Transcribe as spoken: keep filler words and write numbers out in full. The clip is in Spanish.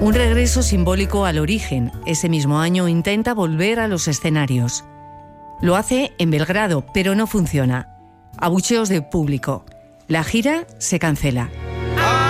Un regreso simbólico al origen. Ese mismo año intenta volver a los escenarios. Lo hace en Belgrado, pero no funciona. Abucheos de público. La gira se cancela.